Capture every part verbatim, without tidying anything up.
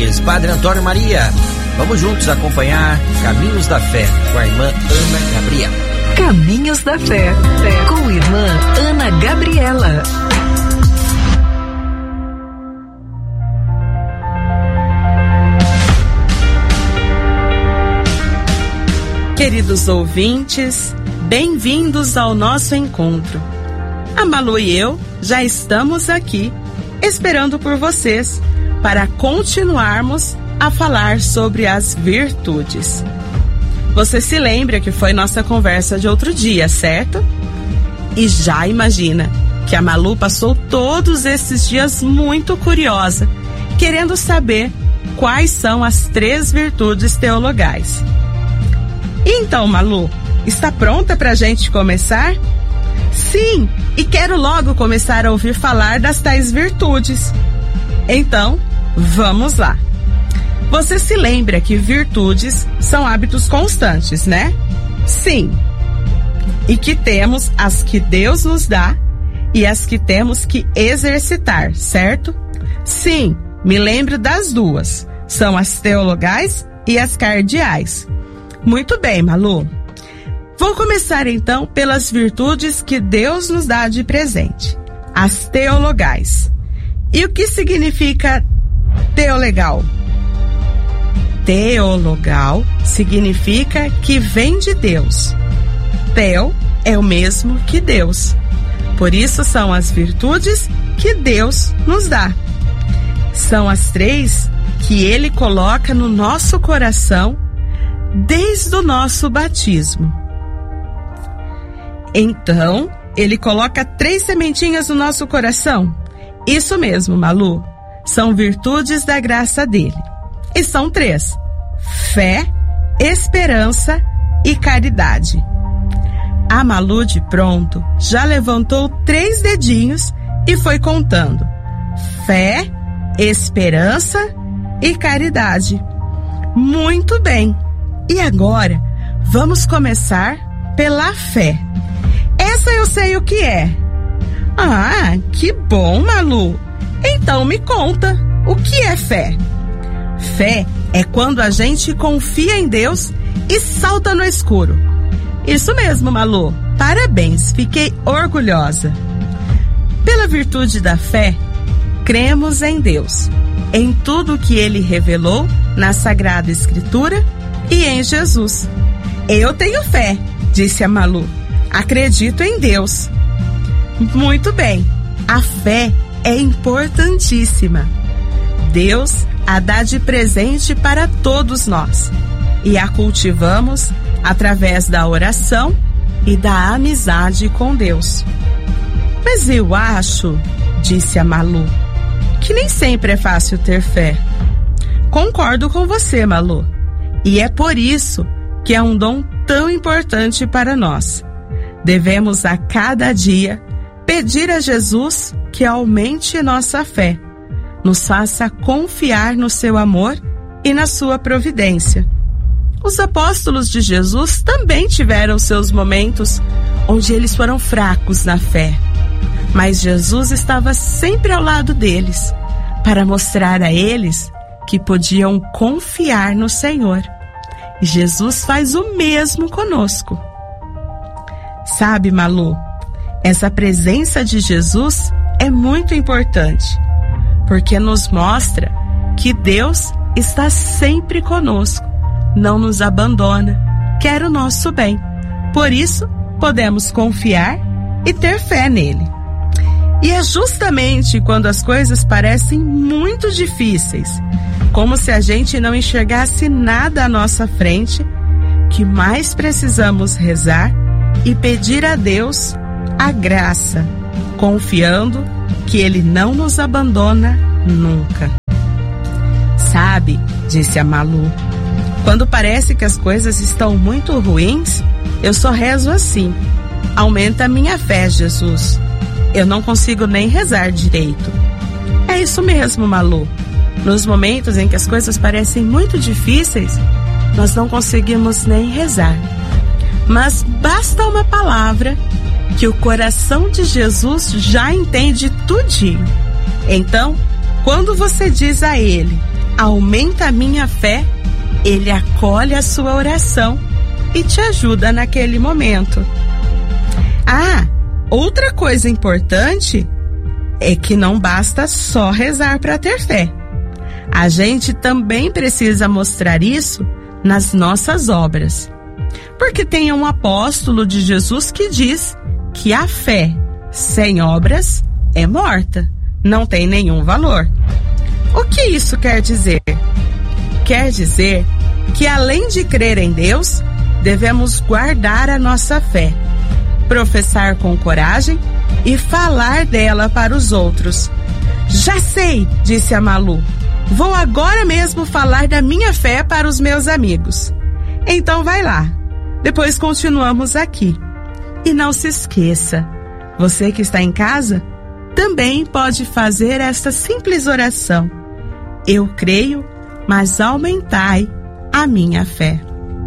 Virtudes, Padre Antônio Maria. Vamos juntos acompanhar Caminhos da Fé com a irmã Ana Gabriela. Caminhos da Fé, com a irmã Ana Gabriela. Queridos ouvintes, bem-vindos ao nosso encontro. A Malu e eu já estamos aqui, esperando por vocês, para continuarmos a falar sobre as virtudes. Você se lembra que foi nossa conversa de outro dia, certo? E já imagina que a Malu passou todos esses dias muito curiosa, querendo saber quais são as três virtudes teologais. Então, Malu, está pronta para a gente começar? Sim, e quero logo começar a ouvir falar das tais virtudes. Então, vamos lá. Você se lembra que virtudes são hábitos constantes, né? Sim. E que temos as que Deus nos dá e as que temos que exercitar, certo? Sim, me lembro das duas. São as teologais e as cardeais. Muito bem, Malu. Vou começar então pelas virtudes que Deus nos dá de presente. As teologais. E o que significa teolegal? Teologal significa que vem de Deus. Teo é o mesmo que Deus. Por isso são as virtudes que Deus nos dá. São as três que Ele coloca no nosso coração desde o nosso batismo. Então, Ele coloca três sementinhas no nosso coração. Isso mesmo, Malu. São virtudes da graça dele. E são três: fé, esperança e caridade. A Malu, de pronto, já levantou três dedinhos e foi contando: fé, esperança e caridade. Muito bem. E agora, vamos começar pela fé. Essa eu sei o que é. Ah, que bom, Malu. Então me conta, o que é fé? Fé é quando a gente confia em Deus e salta no escuro. Isso mesmo, Malu. Parabéns, fiquei orgulhosa. Pela virtude da fé, cremos em Deus, em tudo que Ele revelou na Sagrada Escritura e em Jesus. Eu tenho fé, disse a Malu. Acredito em Deus. Muito bem, a fé é importantíssima. Deus a dá de presente para todos nós e a cultivamos através da oração e da amizade com Deus. Mas eu acho, disse a Malu, que nem sempre é fácil ter fé. Concordo com você, Malu. E é por isso que é um dom tão importante para nós. Devemos a cada dia pedir a Jesus que aumente nossa fé, nos faça confiar no seu amor e na sua providência. Os apóstolos de Jesus também tiveram seus momentos onde eles foram fracos na fé, mas Jesus estava sempre ao lado deles, para mostrar a eles que podiam confiar no Senhor. E Jesus faz o mesmo conosco. Sabe, Malu, essa presença de Jesus é muito importante, porque nos mostra que Deus está sempre conosco, não nos abandona, quer o nosso bem. Por isso, podemos confiar e ter fé nele. E é justamente quando as coisas parecem muito difíceis, como se a gente não enxergasse nada à nossa frente, que mais precisamos rezar e pedir a Deus a graça, confiando que Ele não nos abandona nunca. Sabe, disse a Malu, quando parece que as coisas estão muito ruins, eu só rezo assim: aumenta a minha fé, Jesus. Eu não consigo nem rezar direito. É isso mesmo, Malu. Nos momentos em que as coisas parecem muito difíceis, nós não conseguimos nem rezar. Mas basta uma palavra que o coração de Jesus já entende tudinho. Então, quando você diz a Ele: aumenta a minha fé, Ele acolhe a sua oração e te ajuda naquele momento. Ah, outra coisa importante é que não basta só rezar para ter fé. A gente também precisa mostrar isso nas nossas obras. Porque tem um apóstolo de Jesus que diz que a fé sem obras é morta, não tem nenhum valor. O que isso quer dizer? Quer dizer que além de crer em Deus, devemos guardar a nossa fé, professar com coragem e falar dela para os outros. Já sei, disse a Malu. Vou agora mesmo falar da minha fé para os meus amigos. Então vai lá. Depois continuamos aqui. E não se esqueça, você que está em casa, também pode fazer esta simples oração. Eu creio, mas aumentai a minha fé.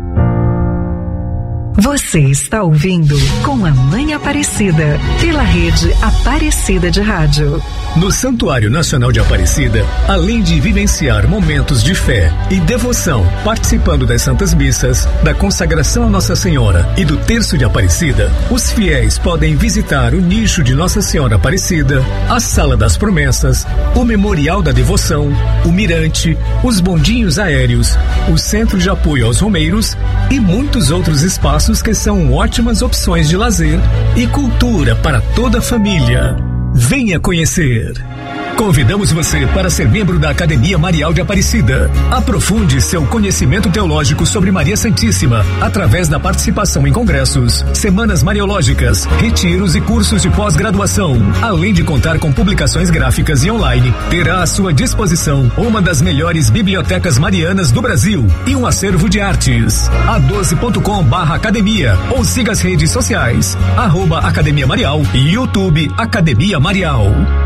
Você está ouvindo Com a Mãe Aparecida, pela rede Aparecida de Rádio. No Santuário Nacional de Aparecida, além de vivenciar momentos de fé e devoção, participando das Santas Missas, da consagração a Nossa Senhora e do Terço de Aparecida, os fiéis podem visitar o nicho de Nossa Senhora Aparecida, a Sala das Promessas, o Memorial da Devoção, o Mirante, os bondinhos aéreos, o Centro de Apoio aos Romeiros e muitos outros espaços que são ótimas opções de lazer e cultura para toda a família. Venha conhecer! Convidamos você para ser membro da Academia Marial de Aparecida. Aprofunde seu conhecimento teológico sobre Maria Santíssima através da participação em congressos, semanas mariológicas, retiros e cursos de pós-graduação. Além de contar com publicações gráficas e online, terá à sua disposição uma das melhores bibliotecas marianas do Brasil e um acervo de artes. a doze ponto com barra academia ou siga as redes sociais, arroba Academia Marial e YouTube Academia Marial.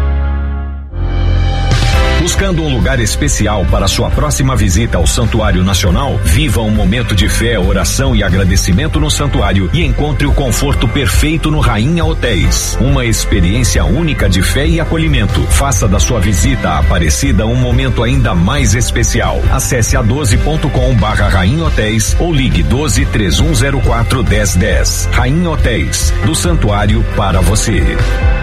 Buscando um lugar especial para sua próxima visita ao Santuário Nacional? Viva um momento de fé, oração e agradecimento no santuário e encontre o conforto perfeito no Rainha Hotéis. Uma experiência única de fé e acolhimento. Faça da sua visita à Aparecida um momento ainda mais especial. Acesse a doze ponto com barra Rainha Hotéis ou ligue doze, três um zero quatro, dez dez. Rainha Hotéis, do santuário para você.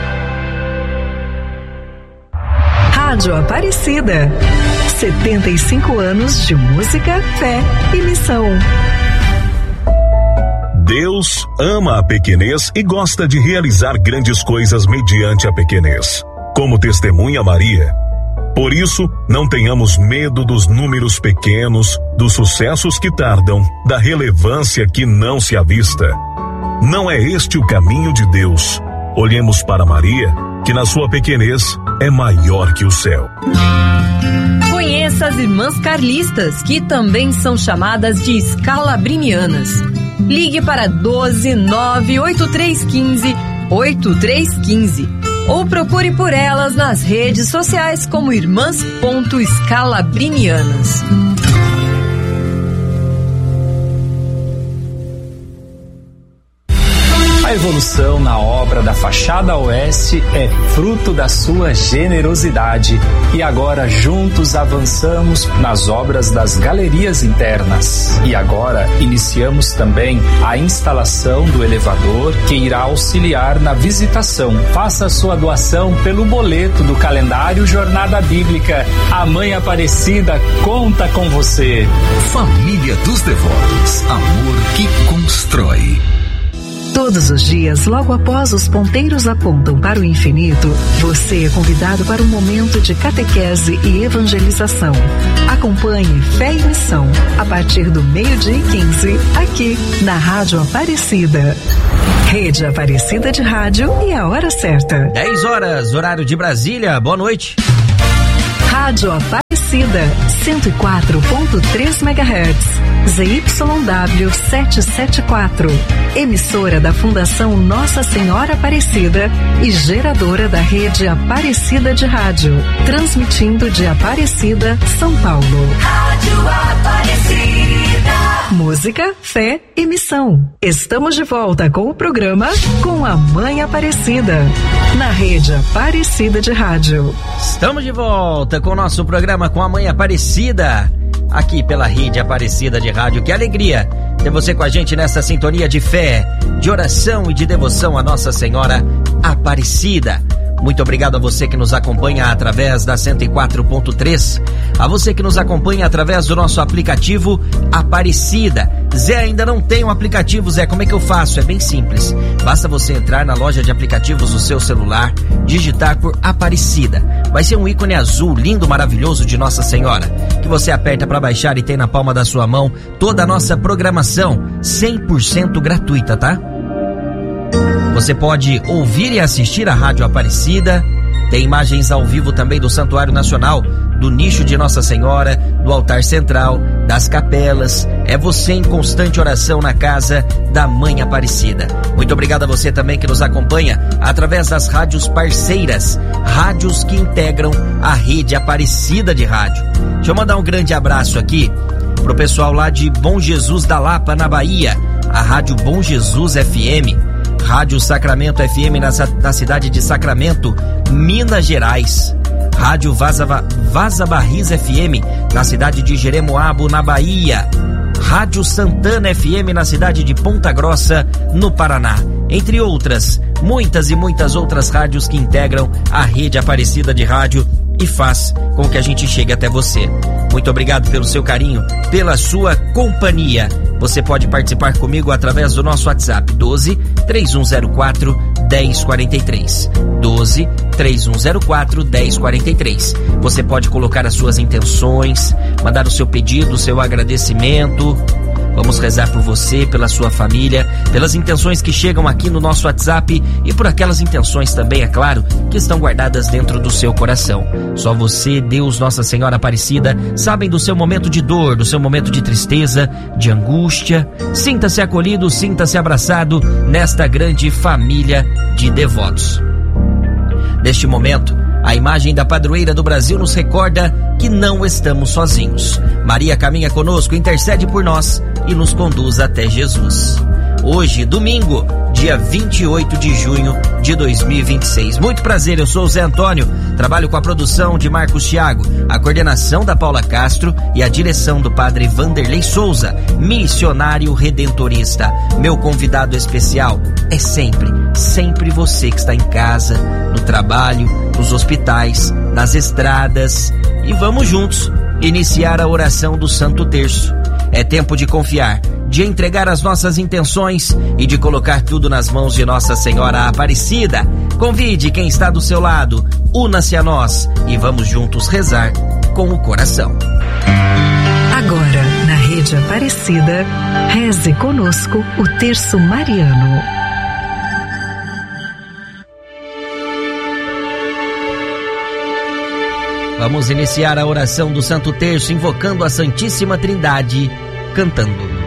Rádio Aparecida. setenta e cinco anos de música, fé e missão. Deus ama a pequenez e gosta de realizar grandes coisas mediante a pequenez, como testemunha Maria. Por isso, não tenhamos medo dos números pequenos, dos sucessos que tardam, da relevância que não se avista. Não é este o caminho de Deus. Olhemos para Maria, que na sua pequenez é maior que o céu. Conheça as Irmãs Carlistas, que também são chamadas de escalabrinianas. Ligue para doze, nove, oito três um cinco, oito três um cinco ou procure por elas nas redes sociais como irmãs.escalabrinianas. A evolução na obra da fachada oeste é fruto da sua generosidade e agora juntos avançamos nas obras das galerias internas. E agora iniciamos também a instalação do elevador que irá auxiliar na visitação. Faça sua doação pelo boleto do calendário Jornada Bíblica. A Mãe Aparecida conta com você. Família dos Devotos, amor que constrói. Todos os dias, logo após os ponteiros apontam para o infinito, você é convidado para um momento de catequese e evangelização. Acompanhe Fé e Missão, a partir do meio-dia e quinze, aqui na Rádio Aparecida. Rede Aparecida de Rádio e a hora certa. dez horas, horário de Brasília. Boa noite. Rádio Aparecida, cento e quatro ponto três megahertz, Z Y W setecentos e setenta e quatro, emissora da Fundação Nossa Senhora Aparecida e geradora da rede Aparecida de Rádio, transmitindo de Aparecida, São Paulo. Rádio Aparecida. Música, fé e missão. Estamos de volta com o programa Com a Mãe Aparecida, na Rede Aparecida de Rádio. Estamos de volta com o nosso programa Com a Mãe Aparecida, aqui pela Rede Aparecida de Rádio. Que alegria ter você com a gente nessa sintonia de fé, de oração e de devoção à Nossa Senhora Aparecida. Muito obrigado a você que nos acompanha através da cento e quatro ponto três, a você que nos acompanha através do nosso aplicativo Aparecida. Zé, ainda não tem um aplicativo, Zé, como é que eu faço? É bem simples, basta você entrar na loja de aplicativos do seu celular, digitar por Aparecida. Vai ser um ícone azul, lindo, maravilhoso de Nossa Senhora, que você aperta para baixar e tem na palma da sua mão toda a nossa programação, cem por cento gratuita, tá? Você pode ouvir e assistir a Rádio Aparecida, tem imagens ao vivo também do Santuário Nacional, do nicho de Nossa Senhora, do altar central, das capelas. É você em constante oração na casa da Mãe Aparecida. Muito obrigado a você também que nos acompanha através das rádios parceiras, rádios que integram a Rede Aparecida de Rádio. Deixa eu mandar um grande abraço aqui pro pessoal lá de Bom Jesus da Lapa, na Bahia, a Rádio Bom Jesus F M, Rádio Sacramento F M na, na cidade de Sacramento, Minas Gerais, Rádio Vaza, Vaza Barris F M na cidade de Jeremoabo, na Bahia, Rádio Santana F M na cidade de Ponta Grossa, no Paraná, entre outras, muitas e muitas outras rádios que integram a Rede Aparecida de Rádio e faz com que a gente chegue até você. Muito obrigado pelo seu carinho, pela sua companhia. Você pode participar comigo através do nosso WhatsApp doze, três um zero quatro, dez quarenta e três. doze, três um zero quatro, dez quarenta e três. Você pode colocar as suas intenções, mandar o seu pedido, o seu agradecimento. Vamos rezar por você, pela sua família, pelas intenções que chegam aqui no nosso WhatsApp e por aquelas intenções também, é claro, que estão guardadas dentro do seu coração. Só você, Deus, Nossa Senhora Aparecida, sabem do seu momento de dor, do seu momento de tristeza, de angústia. Sinta-se acolhido, sinta-se abraçado nesta grande família de devotos. Neste momento, a imagem da padroeira do Brasil nos recorda que não estamos sozinhos. Maria caminha conosco, intercede por nós e nos conduz até Jesus. Hoje, domingo, dia vinte e oito de junho de dois mil e vinte e seis. Muito prazer, eu sou o Zé Antônio, trabalho com a produção de Marcos Thiago, a coordenação da Paula Castro e a direção do padre Vanderlei Souza, missionário redentorista. Meu convidado especial é sempre, sempre você que está em casa, no trabalho, nos hospitais, nas estradas. E vamos juntos iniciar a oração do Santo Terço. É tempo de confiar, de entregar as nossas intenções e de colocar tudo nas mãos de Nossa Senhora Aparecida. Convide quem está do seu lado, una-se a nós e vamos juntos rezar com o coração. Agora, na Rede Aparecida, reze conosco o Terço Mariano. Vamos iniciar a oração do Santo Terço invocando a Santíssima Trindade, cantando.